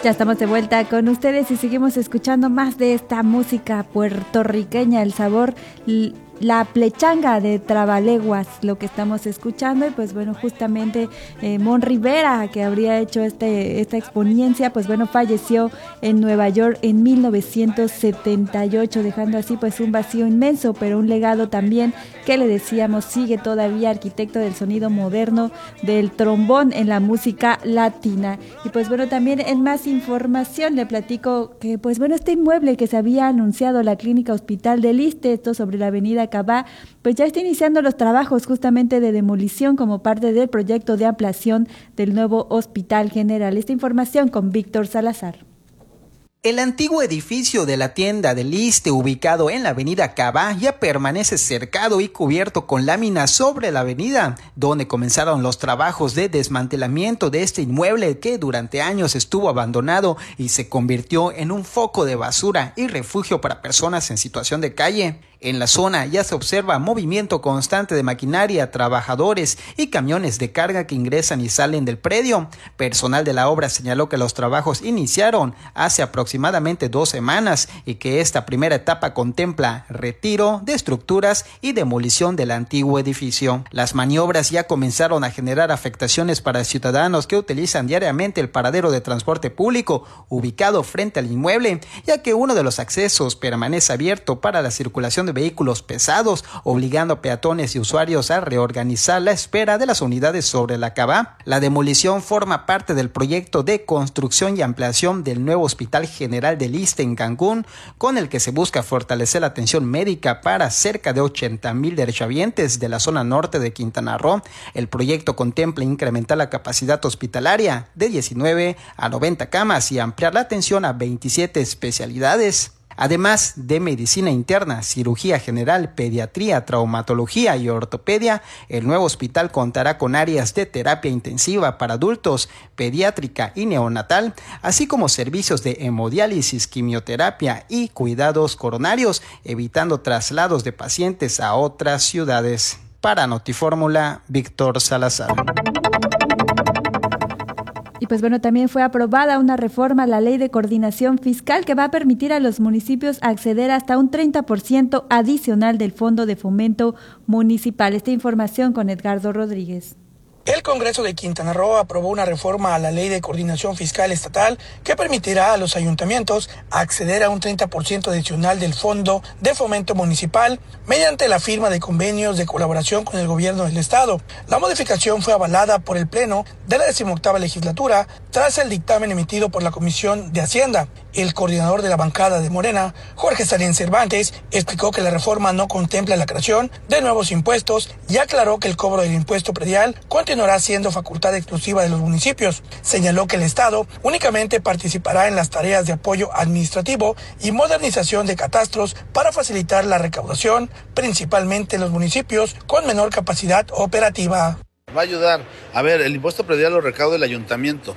Ya estamos de vuelta con ustedes y seguimos escuchando más de esta música puertorriqueña, el sabor, la plechanga de Trabaleguas, lo que estamos escuchando. Y pues bueno, justamente Mon Rivera, que habría hecho esta exponencia, pues bueno, falleció en Nueva York en 1978, dejando así pues un vacío inmenso, pero un legado también que le decíamos sigue todavía, arquitecto del sonido moderno del trombón en la música latina. Y pues bueno, también en más información le platico que pues bueno, este inmueble que se había anunciado, la Clínica Hospital del Iste, esto sobre la avenida Cabá, pues ya está iniciando los trabajos justamente de demolición como parte del proyecto de ampliación del nuevo Hospital General. Esta información con Víctor Salazar. El antiguo edificio de la tienda del Iste, ubicado en la avenida Cabá, ya permanece cercado y cubierto con láminas sobre la avenida, donde comenzaron los trabajos de desmantelamiento de este inmueble que durante años estuvo abandonado y se convirtió en un foco de basura y refugio para personas en situación de calle. En la zona ya se observa movimiento constante de maquinaria, trabajadores y camiones de carga que ingresan y salen del predio. Personal de la obra señaló que los trabajos iniciaron hace aproximadamente 2 semanas y que esta primera etapa contempla retiro de estructuras y demolición del antiguo edificio. Las maniobras ya comenzaron a generar afectaciones para ciudadanos que utilizan diariamente el paradero de transporte público ubicado frente al inmueble, ya que uno de los accesos permanece abierto para la circulación de vehículos pesados, obligando a peatones y usuarios a reorganizar la espera de las unidades sobre la Cabá. La demolición forma parte del proyecto de construcción y ampliación del nuevo Hospital General del Iste en Cancún, con el que se busca fortalecer la atención médica para cerca de 80,000 derechohabientes de la zona norte de Quintana Roo. El proyecto contempla incrementar la capacidad hospitalaria de 19 a 90 camas y ampliar la atención a 27 especialidades. Además de medicina interna, cirugía general, pediatría, traumatología y ortopedia, el nuevo hospital contará con áreas de terapia intensiva para adultos, pediátrica y neonatal, así como servicios de hemodiálisis, quimioterapia y cuidados coronarios, evitando traslados de pacientes a otras ciudades. Para Notifórmula, Víctor Salazar. Y pues bueno, también fue aprobada una reforma a la Ley de Coordinación Fiscal que va a permitir a los municipios acceder hasta un 30% adicional del Fondo de Fomento Municipal. Esta información con Edgardo Rodríguez. El Congreso de Quintana Roo aprobó una reforma a la Ley de Coordinación Fiscal Estatal que permitirá a los ayuntamientos acceder a un 30% adicional del Fondo de Fomento Municipal mediante la firma de convenios de colaboración con el gobierno del Estado. La modificación fue avalada por el Pleno de la 18ª legislatura tras el dictamen emitido por la Comisión de Hacienda. El coordinador de la bancada de Morena, Jorge Salín Cervantes, explicó que la reforma no contempla la creación de nuevos impuestos y aclaró que el cobro del impuesto predial continuará siendo facultad exclusiva de los municipios. Señaló que el Estado únicamente participará en las tareas de apoyo administrativo y modernización de catastros para facilitar la recaudación, principalmente en los municipios con menor capacidad operativa. Va a ayudar. A ver, el impuesto predial lo recauda el ayuntamiento.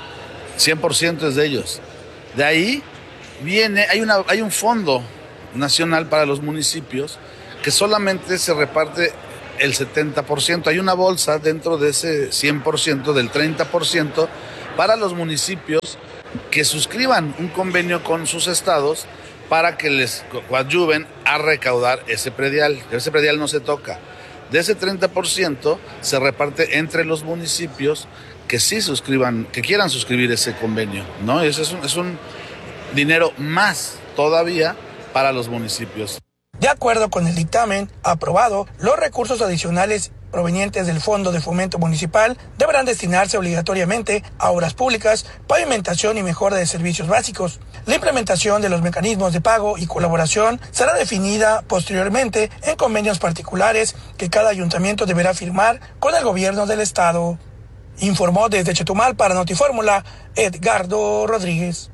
100% es de ellos. De ahí viene, hay un fondo nacional para los municipios que solamente se reparte el 70%. Hay una bolsa dentro de ese 100%, del 30%, para los municipios que suscriban un convenio con sus estados para que les coadyuven a recaudar ese predial. Ese predial no se toca. De ese 30% se reparte entre los municipios que sí suscriban, que quieran suscribir ese convenio, ¿no? Ese es un dinero más todavía para los municipios. De acuerdo con el dictamen aprobado, los recursos adicionales provenientes del Fondo de Fomento Municipal deberán destinarse obligatoriamente a obras públicas, pavimentación y mejora de servicios básicos. La implementación de los mecanismos de pago y colaboración será definida posteriormente en convenios particulares que cada ayuntamiento deberá firmar con el gobierno del Estado. Informó desde Chetumal para Notifórmula, Edgardo Rodríguez.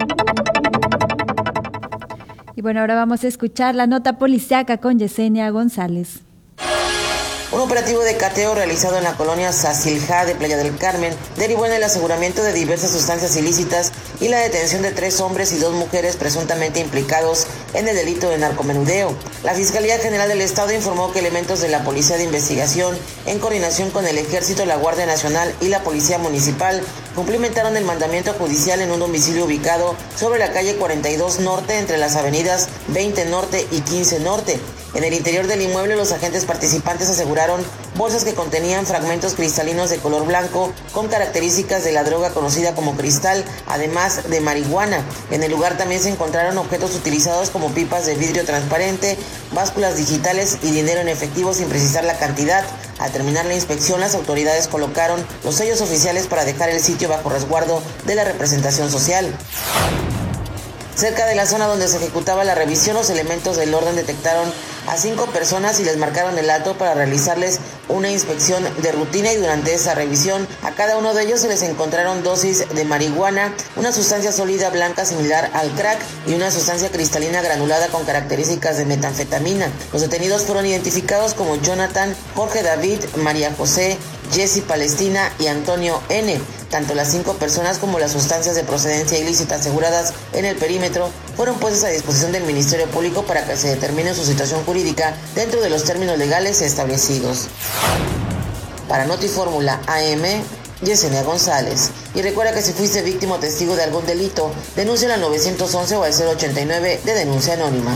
Y bueno, ahora vamos a escuchar la nota policiaca con Yesenia González. Un operativo de cateo realizado en la colonia Sacilja de Playa del Carmen derivó en el aseguramiento de diversas sustancias ilícitas y la detención de 3 hombres y 2 mujeres presuntamente implicados en el delito de narcomenudeo. La Fiscalía General del Estado informó que elementos de la Policía de Investigación, en coordinación con el Ejército, la Guardia Nacional y la Policía Municipal, cumplimentaron el mandamiento judicial en un domicilio ubicado sobre la calle 42 Norte entre las avenidas 20 Norte y 15 Norte. En el interior del inmueble, los agentes participantes aseguraron bolsas que contenían fragmentos cristalinos de color blanco con características de la droga conocida como cristal, además de marihuana. En el lugar también se encontraron objetos utilizados como pipas de vidrio transparente, básculas digitales y dinero en efectivo sin precisar la cantidad. Al terminar la inspección, las autoridades colocaron los sellos oficiales para dejar el sitio bajo resguardo de la representación social. Cerca de la zona donde se ejecutaba la revisión, los elementos del orden detectaron a 5 personas y les marcaron el alto para realizarles una inspección de rutina, y durante esa revisión a cada uno de ellos se les encontraron dosis de marihuana, una sustancia sólida blanca similar al crack y una sustancia cristalina granulada con características de metanfetamina. Los detenidos fueron identificados como Jonathan, Jorge David, María José, Jessy Palestina y Antonio N. Tanto las 5 personas como las sustancias de procedencia ilícita aseguradas en el perímetro fueron puestas a disposición del Ministerio Público para que se determine su situación jurídica dentro de los términos legales establecidos. Para Notifórmula AM, Yesenia González. Y recuerda que si fuiste víctima o testigo de algún delito, denúncialo al 911 o al 089 de denuncia anónima.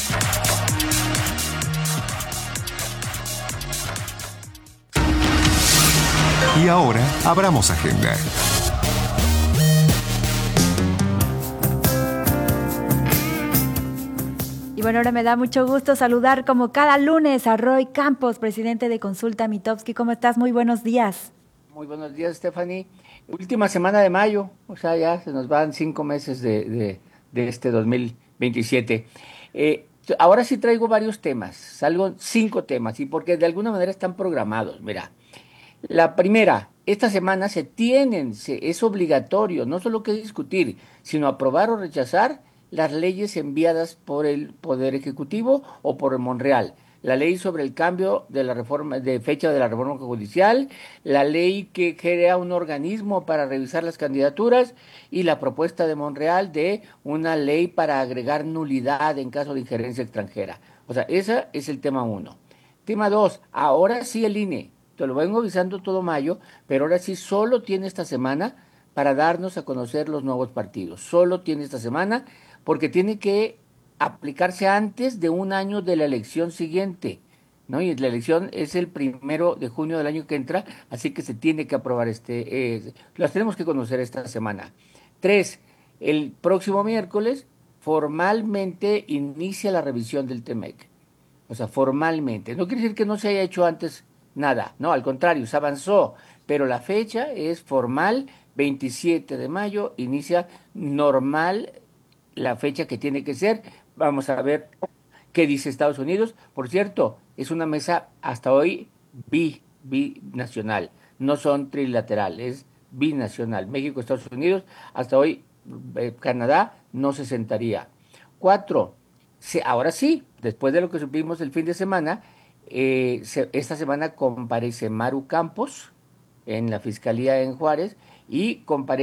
Y ahora, abramos agenda. Y bueno, ahora me da mucho gusto saludar como cada lunes a Roy Campos, presidente de Consulta Mitofsky. ¿Cómo estás? Muy buenos días. Muy buenos días, Stephanie. Última semana de mayo, o sea, ya se nos van 5 meses de este 2027. Ahora sí traigo varios temas, salgo 5 temas, y porque de alguna manera están programados. Mira, la primera, esta semana es obligatorio, no solo que discutir, sino aprobar o rechazar las leyes enviadas por el Poder Ejecutivo o por Monreal. La ley sobre el cambio de la reforma, de fecha de la reforma judicial, la ley que crea un organismo para revisar las candidaturas y la propuesta de Monreal de una ley para agregar nulidad en caso de injerencia extranjera. O sea, ese es el tema 1. Tema 2, ahora sí el INE. Te lo vengo avisando todo mayo, pero ahora sí solo tiene esta semana para darnos a conocer los nuevos partidos. Solo tiene esta semana porque tiene que aplicarse antes de un año de la elección siguiente, ¿no? Y la elección es el 1 de junio del año que entra, así que se tiene que aprobar las tenemos que conocer esta semana. 3, el próximo miércoles formalmente inicia la revisión del TEMEC. O sea, formalmente. No quiere decir que no se haya hecho antes nada, no, al contrario, se avanzó, pero la fecha es formal, 27 de mayo, inicia normal la fecha que tiene que ser. Vamos a ver qué dice Estados Unidos. Por cierto, es una mesa hasta hoy binacional, no son trilateral, es binacional. México, Estados Unidos, hasta hoy Canadá no se sentaría. 4, ahora sí, después de lo que supimos el fin de semana, esta semana comparece Maru Campos en la Fiscalía en Juárez y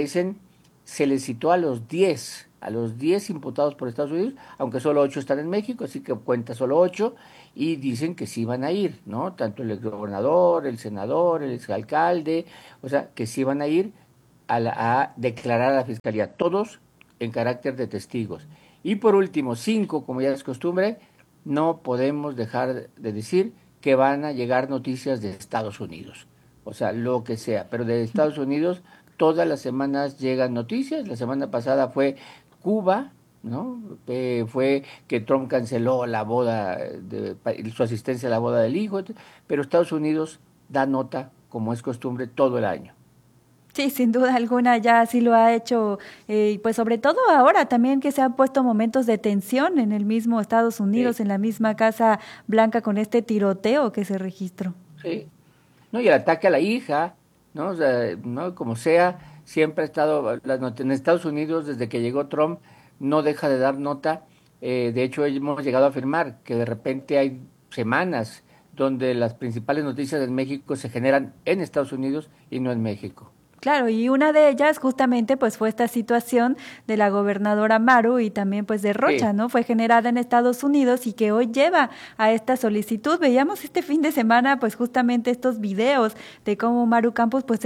se les citó a los 10 imputados por Estados Unidos, aunque solo 8 están en México, así que cuenta solo 8, y dicen que sí van a ir, ¿no? Tanto el exgobernador, el senador, el exalcalde, o sea, que sí van a ir a declarar a la Fiscalía, todos en carácter de testigos. Y por último, 5, como ya es costumbre, no podemos dejar de decir que van a llegar noticias de Estados Unidos, o sea, lo que sea, pero de Estados Unidos todas las semanas llegan noticias. La semana pasada fue Cuba, ¿no? Fue que Trump canceló la boda, su asistencia a la boda del hijo, pero Estados Unidos da nota, como es costumbre, todo el año. Sí, sin duda alguna, ya sí lo ha hecho, pues sobre todo ahora también que se han puesto momentos de tensión en el mismo Estados Unidos, sí, en la misma Casa Blanca con este tiroteo que se registró. Sí, no, y el ataque a la hija, ¿no? O sea, ¿no? Como sea, siempre ha estado en Estados Unidos, desde que llegó Trump, no deja de dar nota. De hecho, hemos llegado a afirmar que de repente hay semanas donde las principales noticias en México se generan en Estados Unidos y no en México. Claro, y una de ellas justamente pues fue esta situación de la gobernadora Maru y también pues de Rocha, Sí. ¿no? Fue generada en Estados Unidos y que hoy lleva a esta solicitud. Veíamos este fin de semana pues justamente estos videos de cómo Maru Campos pues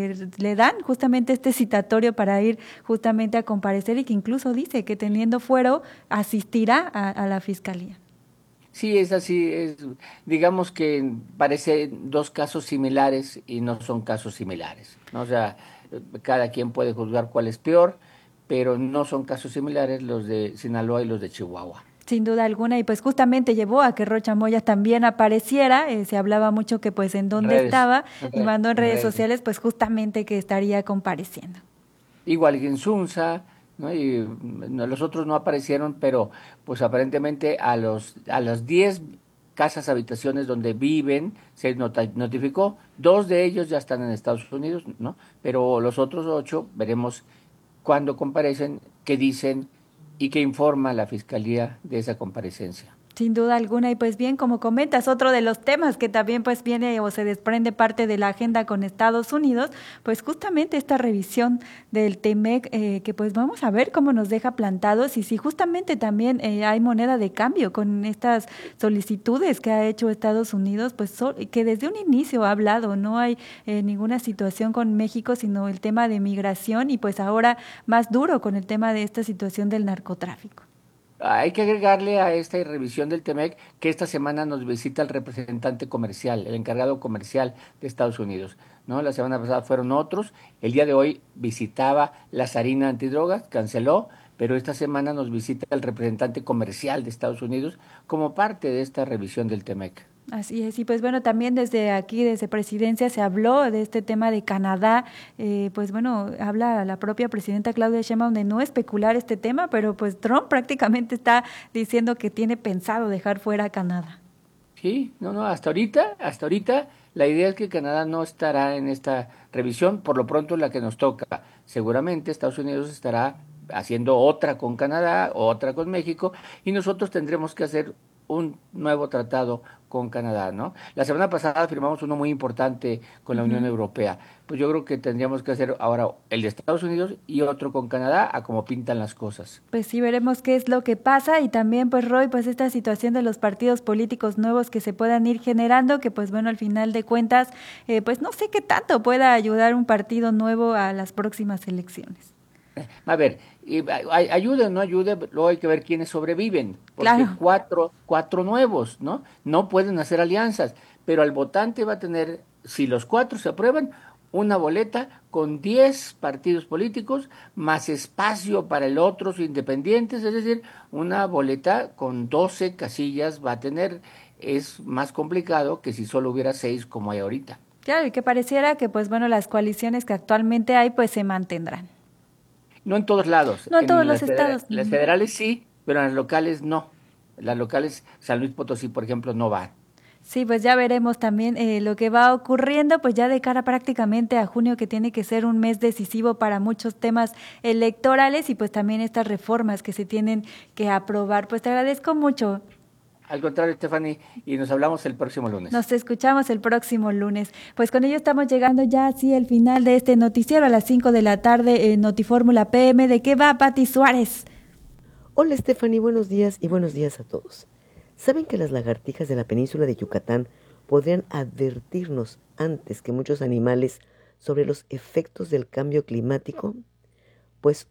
le dan justamente este citatorio para ir justamente a comparecer y que incluso dice que teniendo fuero asistirá a la fiscalía. Sí, es así, digamos que parece dos casos similares y no son casos similares, ¿no? O sea, cada quien puede juzgar cuál es peor, pero no son casos similares los de Sinaloa y los de Chihuahua. Sin duda alguna, y pues justamente llevó a que Rocha Moya también apareciera, se hablaba mucho que pues en En dónde redes, estaba y mandó en en redes redes. sociales pues justamente que estaría compareciendo. Igual que en Sunza, ¿no? Y los otros no aparecieron, pero pues aparentemente a las 10 casas habitaciones donde viven se notificó, dos de ellos ya están en Estados Unidos, ¿no? Pero los otros 8 veremos cuándo comparecen, qué dicen y qué informa la fiscalía de esa comparecencia. Sin duda alguna, y pues bien, como comentas, otro de los temas que también pues viene o se desprende parte de la agenda con Estados Unidos, pues justamente esta revisión del TEMEC, que pues vamos a ver cómo nos deja plantados y si justamente también hay moneda de cambio con estas solicitudes que ha hecho Estados Unidos, pues que desde un inicio ha hablado, no hay ninguna situación con México, sino el tema de migración y pues ahora más duro con el tema de esta situación del narcotráfico. Hay que agregarle a esta revisión del TEMEC que esta semana nos visita el representante comercial, el encargado comercial de Estados Unidos, ¿no? La semana pasada fueron otros, el día de hoy visitaba la Sarina Antidrogas, canceló, pero esta semana nos visita el representante comercial de Estados Unidos como parte de esta revisión del TEMEC. Así es, y pues bueno, también desde aquí, desde Presidencia, se habló de este tema de Canadá, pues bueno, habla la propia presidenta Claudia Sheinbaum de no especular este tema, pero pues Trump prácticamente está diciendo que tiene pensado dejar fuera a Canadá. Sí, no, hasta ahorita la idea es que Canadá no estará en esta revisión, por lo pronto la que nos toca. Seguramente Estados Unidos estará haciendo otra con Canadá, otra con México, y nosotros tendremos que hacer un nuevo tratado con Canadá, ¿no? La semana pasada firmamos uno muy importante con la Unión Europea. Pues yo creo que tendríamos que hacer ahora el de Estados Unidos y otro con Canadá, a como pintan las cosas. Pues sí, veremos qué es lo que pasa y también pues Roy, pues esta situación de los partidos políticos nuevos que se puedan ir generando, que pues bueno, al final de cuentas, pues no sé qué tanto pueda ayudar un partido nuevo a las próximas elecciones. A ver, ayude o no ayude, luego hay que ver quiénes sobreviven, porque Claro. cuatro nuevos, ¿no? No pueden hacer alianzas, pero el votante va a tener, si los 4 se aprueban, una boleta con 10 partidos políticos, más espacio para el otros independientes, es decir, una boleta con 12 casillas va a tener, es más complicado que si solo hubiera 6 como hay ahorita. Claro, y que pareciera que pues bueno, las coaliciones que actualmente hay pues se mantendrán. No en todos lados. No en todos los estados. Las federales sí, pero en las locales no. Las locales, San Luis Potosí, por ejemplo, no van. Sí, pues ya veremos también lo que va ocurriendo, pues ya de cara prácticamente a junio, que tiene que ser un mes decisivo para muchos temas electorales y pues también estas reformas que se tienen que aprobar. Pues te agradezco mucho. Al contrario, Stephanie, y nos hablamos el próximo lunes. Nos escuchamos el próximo lunes. Pues con ello estamos llegando ya así al final de este noticiero a las 5 de la tarde en Notifórmula PM. ¿De qué va, Pati Suárez? Hola Stephanie, buenos días y buenos días a todos. ¿Saben que las lagartijas de la península de Yucatán podrían advertirnos antes que muchos animales sobre los efectos del cambio climático? Pues